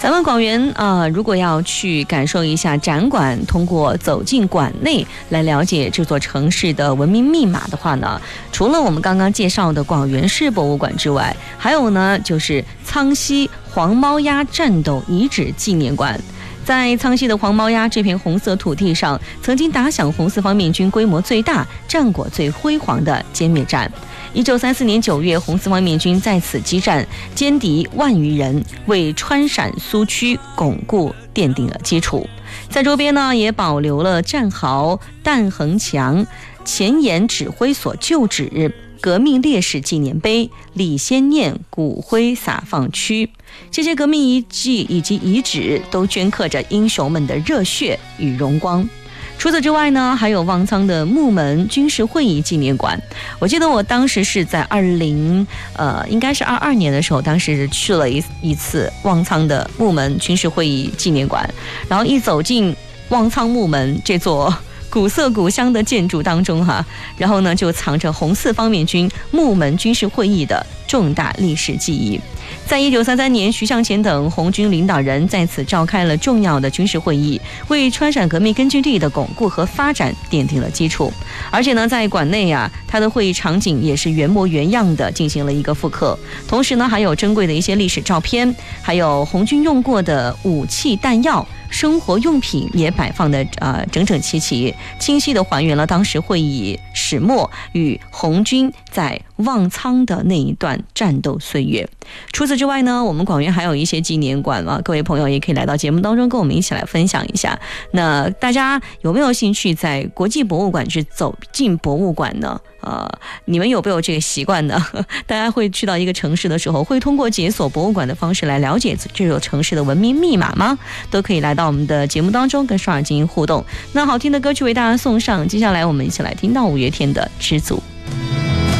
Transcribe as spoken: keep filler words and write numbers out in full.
咱们广元啊、呃，如果要去感受一下展馆，通过走进馆内来了解这座城市的文明密码的话呢，除了我们刚刚介绍的广元市博物馆之外，还有呢就是苍溪黄猫鸭战斗遗址纪念馆。在苍溪的黄猫鸭这片红色土地上，曾经打响红四方面军规模最大、战果最辉煌的歼灭战。一九三四年九月，红四方面军在此激战，歼敌万余人，为川陕苏区巩固奠定了基础。在周边呢，也保留了战壕、弹横墙、前沿指挥所旧址、革命烈士纪念碑、李先念骨灰撒放区。这些革命遗迹以及遗址都镌刻着英雄们的热血与荣光。除此之外呢，还有望苍的木门军事会议纪念馆。我记得我当时是在二零呃，应该是二二年的时候，当时去了一一次望苍的木门军事会议纪念馆，然后一走进望苍木门这座古色古香的建筑当中哈，然后呢就藏着红四方面军木门军事会议的重大历史记忆。在一九三三年，徐向前等红军领导人在此召开了重要的军事会议，为川陕革命根据地的巩固和发展奠定了基础。而且呢，在馆内啊，它的会议场景也是原模原样的进行了一个复刻。同时呢，还有珍贵的一些历史照片，还有红军用过的武器弹药、生活用品也摆放的呃整整齐齐，清晰地还原了当时会议始末与红军在望苍的那一段战斗岁月。除此之外呢，我们广元还有一些纪念馆啊，各位朋友也可以来到节目当中跟我们一起来分享一下。那大家有没有兴趣在国际博物馆去走进博物馆呢？呃，你们有没有这个习惯呢？大家会去到一个城市的时候，会通过解锁博物馆的方式来了解这座城市的文明密码吗？都可以来到我们的节目当中跟少儿进行互动。那好听的歌曲为大家送上，接下来我们一起来听到五月天的《知足》。